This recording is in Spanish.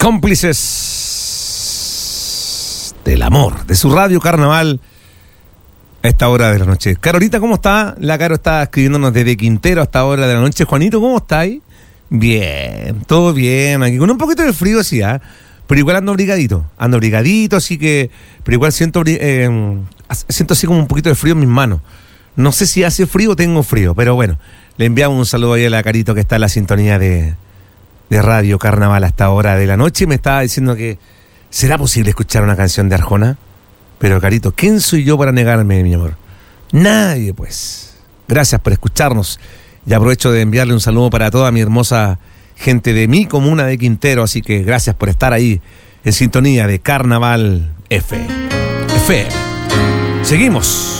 Cómplices del amor, de su radio Carnaval a esta hora de la noche. Carolita, ¿cómo está? La Caro está escribiéndonos desde Quintero a esta hora de la noche. Juanito, ¿cómo está ahí? Bien, todo bien, aquí con un poquito de frío, sí, ¿eh? Pero igual ando abrigadito, así que, pero igual siento así como un poquito de frío en mis manos. No sé si hace frío o tengo frío, pero bueno, le enviamos un saludo ahí a la Carito que está en la sintonía de Radio Carnaval a esta hora de la noche. Me estaba diciendo que ¿será posible escuchar una canción de Arjona? Pero Carito, ¿quién soy yo para negarme, mi amor? Nadie, pues. Gracias por escucharnos. Y aprovecho de enviarle un saludo para toda mi hermosa gente de mi comuna de Quintero. Así que gracias por estar ahí en sintonía de Carnaval FM. Seguimos.